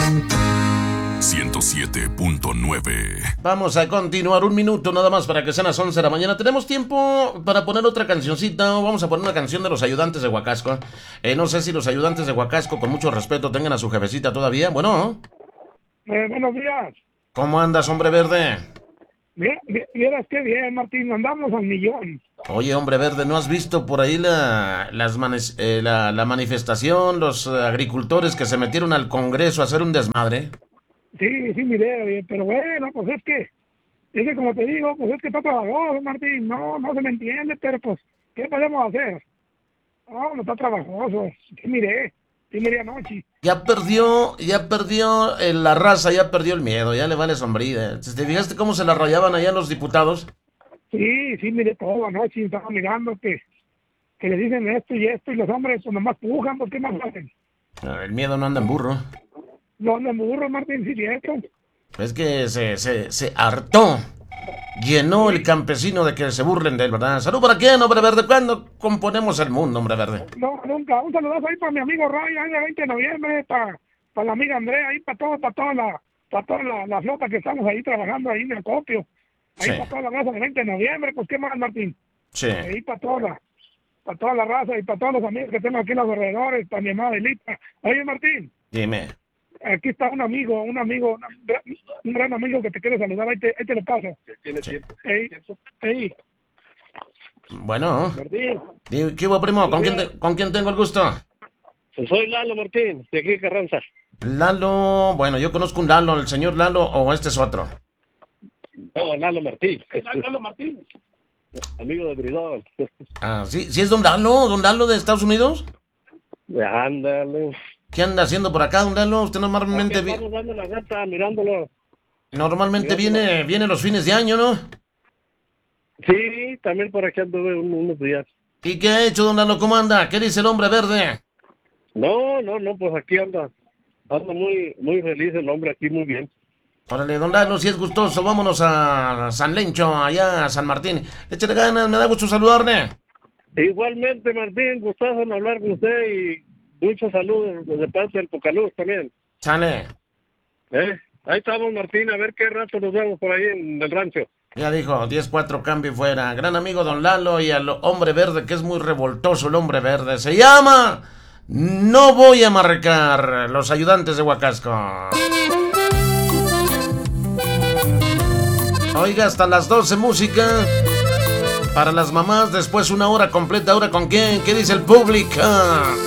107.9. Vamos a continuar un minuto nada más para que sean las 11 de la mañana. ¿Tenemos tiempo para poner otra cancioncita? O vamos a poner una canción de los ayudantes de Huacasco. No sé si los ayudantes de Huacasco, con mucho respeto, tengan a su jefecita todavía. Bueno. Buenos días. ¿Cómo andas, hombre verde? Vieras qué bien, Martín, andamos al millón. Oye, hombre verde, ¿no has visto por ahí la manifestación? Los agricultores que se metieron al Congreso a hacer un desmadre. Sí, miré, pero bueno, pues es que como te digo, pues es que está trabajoso, Martín, no se me entiende, pero pues, ¿qué podemos hacer? No está trabajoso, sí miré anoche. Ya perdió la raza, ya perdió el miedo, ya le vale sombrilla. ¿Te fijaste cómo se la rayaban allá los diputados? Sí, miré todo anoche, estaba mirando que le dicen esto y los hombres pues nomás pujan, ¿por qué más hacen? El miedo no anda en burro. No anda en burro, Martín, sí, cierto. Es que se hartó. Llenó el campesino de que se burlen de él, ¿verdad? ¿Salud para quién, hombre verde? ¿Cuándo componemos el mundo, hombre verde? No, nunca. Un saludazo ahí para mi amigo Ray, ahí el 20 de noviembre, para la amiga Andrea, ahí para toda la flota que estamos ahí trabajando ahí en el copio. Ahí sí. Para toda la raza del 20 de noviembre, pues ¿qué más, Martín? Sí. Ahí para toda la raza y para todos los amigos que tengo aquí en los alrededores, para mi amada Elita. Oye, Martín. Dime. Aquí está un gran amigo que te quiere saludar, ahí te lo paso. ¿Tiene tiempo? Ahí. Bueno. Martín. ¿Qué hubo, primo? ¿Con quién tengo el gusto? Soy Lalo Martín, de aquí Carranza. Lalo, bueno, yo conozco un Lalo, el señor Lalo, o este es otro. No, Lalo Martín. Lalo Martín. Amigo de Bridón. Ah, ¿sí es don Lalo de Estados Unidos? Ándale. ¿Qué anda haciendo por acá, don Lalo? Usted normalmente Estamos dando la gata, mirándolo. Normalmente viene los fines de año, ¿no? Sí, también por aquí anduve unos días. ¿Y qué ha hecho, don Lalo? ¿Cómo anda? ¿Qué dice el hombre verde? No, pues aquí anda muy, muy feliz el hombre aquí, muy bien. Órale, don Lalo, si es gustoso, vámonos a San Lencho, allá a San Martín. Échale ganas, me da gusto saludarle. Igualmente, Martín, gustazo en hablar con usted y muchos saludos desde parte del Pocaluz también. Sale. Ahí estamos, Martín, a ver qué rato nos vemos por ahí en el rancho. Ya dijo, 10-4 cambio y fuera. Gran amigo don Lalo y al hombre verde, que es muy revoltoso el hombre verde. Se llama No Voy a Marcar, los ayudantes de Huacasco. Oiga, hasta las 12 música. Para las mamás, después una hora completa. ¿Ahora con quién? ¿Qué dice el público?